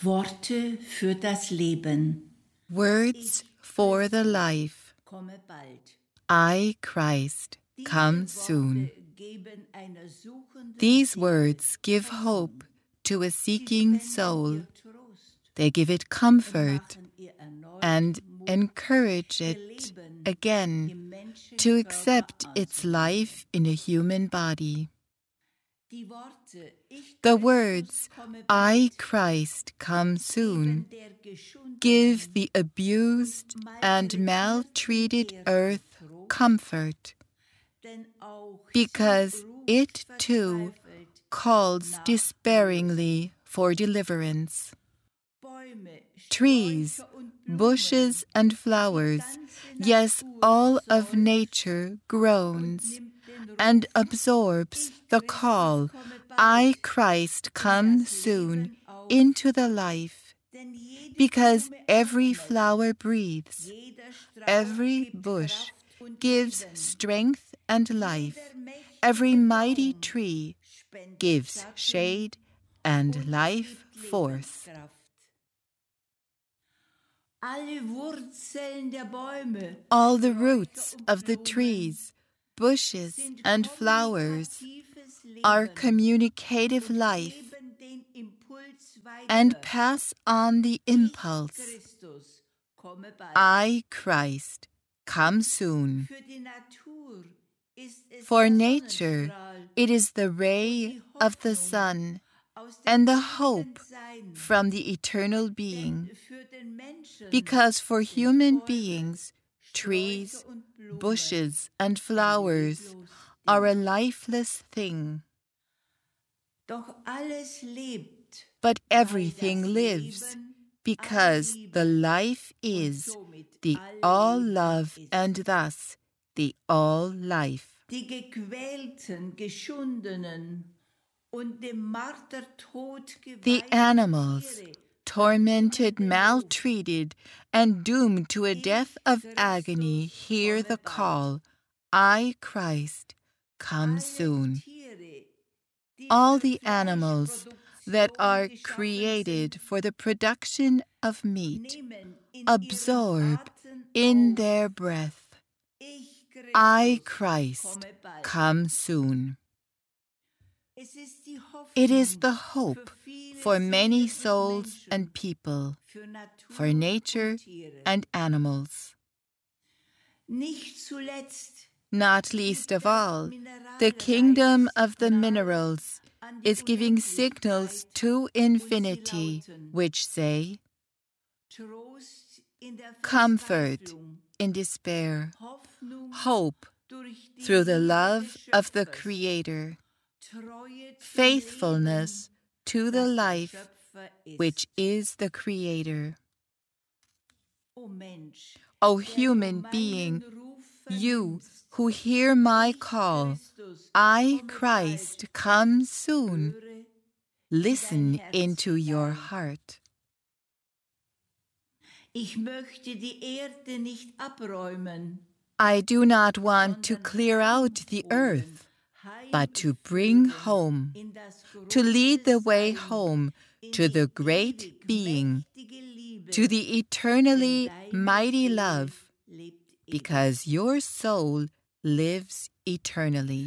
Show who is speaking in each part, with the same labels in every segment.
Speaker 1: Worte für das Leben.
Speaker 2: Words for the life.
Speaker 1: Komme bald.
Speaker 2: I, Christ, come soon.
Speaker 1: Geben einer suchenden
Speaker 2: These
Speaker 1: Seele
Speaker 2: words give hope to a seeking soul.
Speaker 1: ihr Trost.
Speaker 2: They give it comfort
Speaker 1: Machen ihr erneut
Speaker 2: and
Speaker 1: Mut,
Speaker 2: encourage
Speaker 1: ihr
Speaker 2: it
Speaker 1: Leben
Speaker 2: again
Speaker 1: im Menschenkörper
Speaker 2: to accept its
Speaker 1: anzunehmen.
Speaker 2: life in a human body.
Speaker 1: Die Worte, ich
Speaker 2: The
Speaker 1: Christus
Speaker 2: words,
Speaker 1: komme
Speaker 2: I,
Speaker 1: bald,
Speaker 2: Christ, come soon,
Speaker 1: geben der geschundenen
Speaker 2: give the abused and maltreated earth
Speaker 1: Trost,
Speaker 2: comfort,
Speaker 1: denn auch
Speaker 2: because
Speaker 1: sie ruft
Speaker 2: it too
Speaker 1: verzweifelt
Speaker 2: calls
Speaker 1: nach
Speaker 2: despairingly for deliverance.
Speaker 1: Bäume,
Speaker 2: Trees,
Speaker 1: Sträucher und Blumen,
Speaker 2: bushes and flowers, yes, all of nature groans and absorbs the call, I, Christ, come soon, into the life, because every flower breathes, every bush gives strength and life, every mighty tree gives shade and life forth.
Speaker 1: Alle Wurzeln der Bäume,
Speaker 2: All the roots of the trees, bushes, and flowers are communicative life
Speaker 1: geben den Impuls weiter.
Speaker 2: and pass on the impulse,
Speaker 1: Christus, komme bald.
Speaker 2: I, Christ, come soon.
Speaker 1: Für die Natur ist es
Speaker 2: For
Speaker 1: der
Speaker 2: nature,
Speaker 1: Sonnenstrahl
Speaker 2: it is the ray of the sun
Speaker 1: aus dem
Speaker 2: and the
Speaker 1: ewigen
Speaker 2: hope
Speaker 1: Sein.
Speaker 2: from the eternal being,
Speaker 1: Für den Menschen
Speaker 2: because for human
Speaker 1: Bäume,
Speaker 2: beings, trees,
Speaker 1: Sträucher und Blumen
Speaker 2: bushes, and flowers
Speaker 1: leblos
Speaker 2: are a
Speaker 1: Ding.
Speaker 2: lifeless thing.
Speaker 1: Doch alles lebt,
Speaker 2: But
Speaker 1: weil
Speaker 2: everything
Speaker 1: das
Speaker 2: lives,
Speaker 1: Leben
Speaker 2: because
Speaker 1: all
Speaker 2: the
Speaker 1: Liebe
Speaker 2: life
Speaker 1: und
Speaker 2: is
Speaker 1: somit
Speaker 2: the
Speaker 1: all
Speaker 2: all
Speaker 1: Leben
Speaker 2: love
Speaker 1: ist.
Speaker 2: and thus the all life.
Speaker 1: Die gequälten, geschundenen und dem Martertod
Speaker 2: The
Speaker 1: geweihten
Speaker 2: animals,
Speaker 1: Tiere
Speaker 2: tormented, maltreated, and doomed to a death of agony, hear the call, I, Christ, come soon. All the animals that are created for the production of meat absorb in their breath, I, Christ, come soon. It is the hope for many souls and people, for nature and animals. Not least of all, the kingdom of the minerals is giving signals to infinity which say, comfort in despair, hope through the love of the Creator, faithfulness to the life which is the Creator. O human being, you who hear my call, I, Christ, come soon, listen into your heart.
Speaker 1: Ich möchte die Erde nicht abräumen,
Speaker 2: I do not want to clear out the earth, but to bring home, to lead the way home to the great being, to the eternally mighty love, because your soul lives eternally.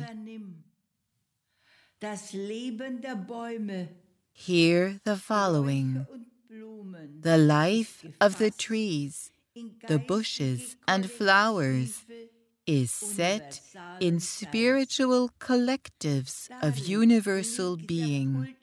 Speaker 1: Das Leben der Bäume,
Speaker 2: Hear the following. The life of the trees, the bushes and flowers is set in spiritual collectives of universal being.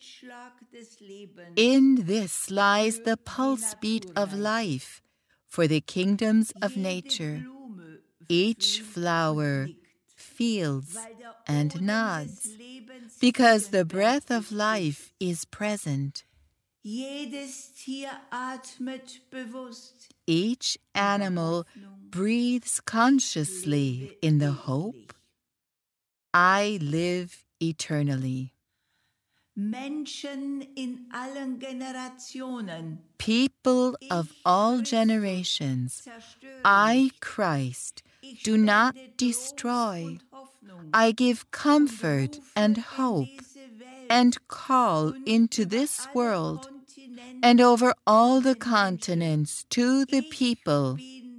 Speaker 2: In this lies the pulse beat of life for the kingdoms of nature. Each flower feels and nods because the breath of life is present.
Speaker 1: Jedes Tier atmet bewusst.
Speaker 2: Each animal breathes consciously in the hope, I live eternally.
Speaker 1: Menschen in allen Generationen,
Speaker 2: People of all generations, I, Christ, do not destroy. I give comfort and hope and call into this world and over all the continents to the people,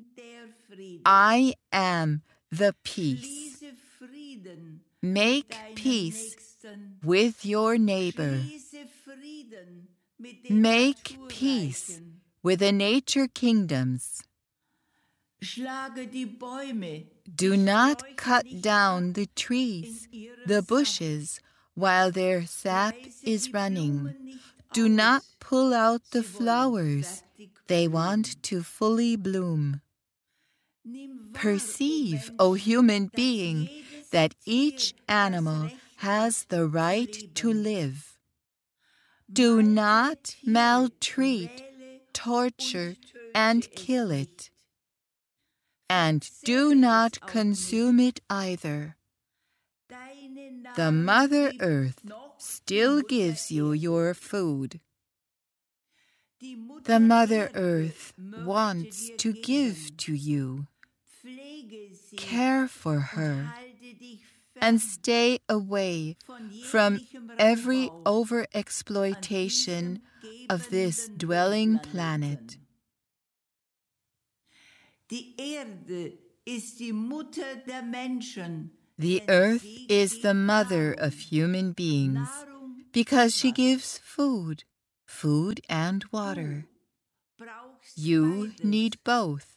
Speaker 2: I am the peace. Make peace with your neighbor. Make peace with the nature kingdoms. Do not cut down the trees, the bushes, while their sap is running. Do not pull out the flowers. They want to fully bloom. Perceive, O human being, that each animal has the right to live. Do not maltreat, torture, and kill it. And do not consume it either. The Mother Earth still gives you your food. The Mother Earth wants to give to you. Care for her and stay away from every overexploitation of this dwelling planet. The earth is the mother of human beings because she gives food and water. You need both.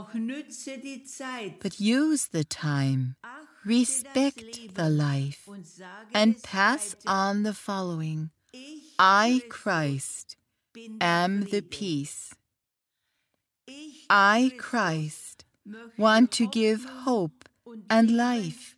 Speaker 2: But use the time, respect the life, and pass on the following. I, Christ, am the peace. I, Christ, want to give hope and life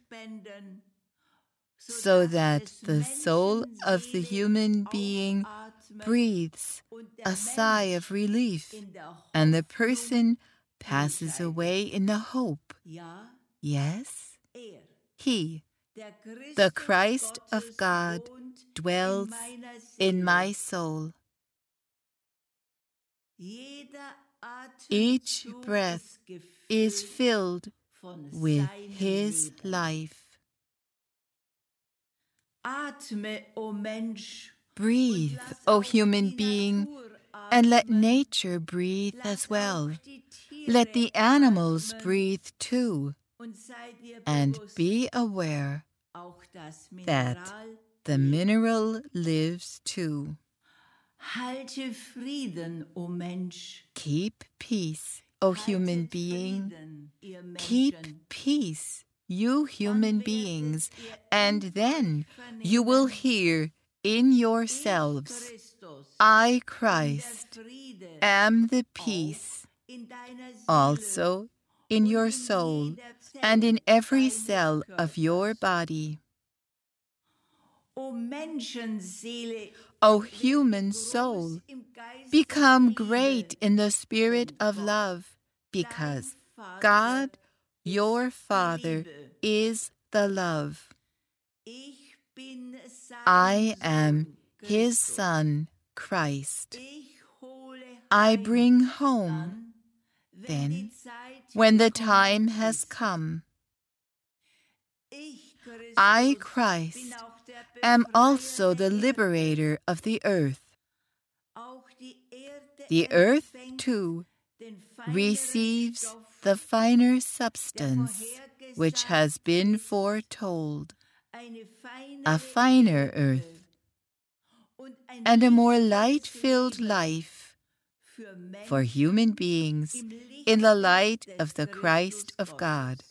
Speaker 2: so that the soul of the human being breathes a sigh of relief and the person passes away in the hope. Yes, He, the Christ of God, dwells in my soul. Each breath is filled with His life. Breathe, O human being, and let nature breathe as well. Let the animals breathe too, and be aware that the mineral lives too. Keep peace, O human being. Keep peace, you human beings, and then you will hear in yourselves, I, Christ, am the peace, also in your soul and in every cell of your body. O human soul, become great in the spirit of love, because God, your Father, is the love. I am His Son, Christ. I bring home, then, when the time has come. I, Christ, am also the liberator of the earth. The earth, too, receives the finer substance which has been foretold, a finer earth, and a more light-filled life for human beings in the light of the Christ of God.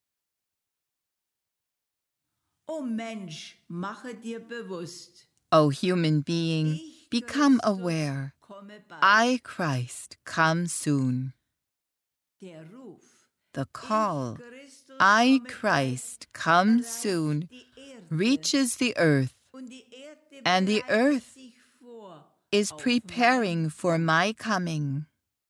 Speaker 2: O human being, become aware. I, Christ, come soon. The call, I, Christ, come soon, reaches the earth, and the earth is preparing for my coming.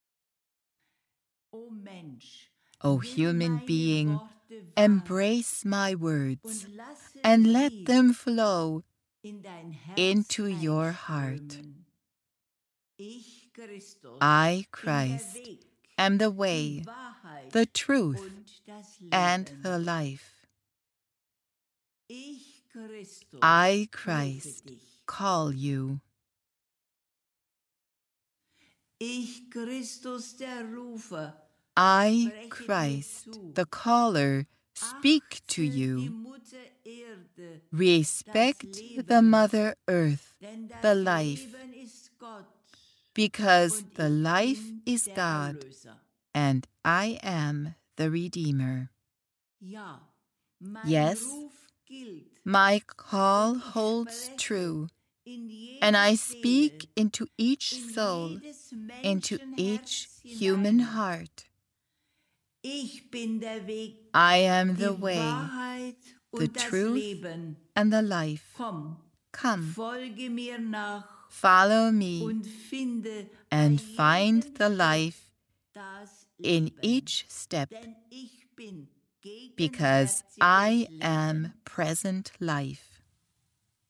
Speaker 2: O human being, embrace my words and let them flow into your heart. I, Christ, am the way, the truth, and the life. I, Christ, call you.
Speaker 1: Ich, Christus der Rufer,
Speaker 2: I, Christ, the caller, speak to
Speaker 1: die
Speaker 2: you.
Speaker 1: Mutter Erde,
Speaker 2: Respect the Mother Earth,
Speaker 1: denn das
Speaker 2: the life,
Speaker 1: Leben ist Gott
Speaker 2: because
Speaker 1: und
Speaker 2: the
Speaker 1: ich
Speaker 2: life
Speaker 1: bin
Speaker 2: is
Speaker 1: der
Speaker 2: God,
Speaker 1: Erlöser.
Speaker 2: and I am the Redeemer.
Speaker 1: Ja, mein
Speaker 2: Yes,
Speaker 1: Ruf gilt
Speaker 2: my call
Speaker 1: und ich
Speaker 2: holds
Speaker 1: spreche
Speaker 2: true,
Speaker 1: in jede
Speaker 2: and I
Speaker 1: Seele,
Speaker 2: speak into each
Speaker 1: in
Speaker 2: soul,
Speaker 1: jedes
Speaker 2: into each
Speaker 1: Menschenherz
Speaker 2: human
Speaker 1: hinein.
Speaker 2: heart.
Speaker 1: Ich bin der Weg,
Speaker 2: I am
Speaker 1: die
Speaker 2: the way,
Speaker 1: Wahrheit
Speaker 2: the
Speaker 1: und das
Speaker 2: truth,
Speaker 1: Leben.
Speaker 2: and the life.
Speaker 1: Komm,
Speaker 2: Come,
Speaker 1: folge mir nach
Speaker 2: follow me,
Speaker 1: und finde
Speaker 2: and
Speaker 1: bei jedem
Speaker 2: find the
Speaker 1: Schritt
Speaker 2: life
Speaker 1: das
Speaker 2: in
Speaker 1: Leben.
Speaker 2: each step,
Speaker 1: Denn ich bin
Speaker 2: because
Speaker 1: gegenwärtiges
Speaker 2: I
Speaker 1: Leben.
Speaker 2: am present life.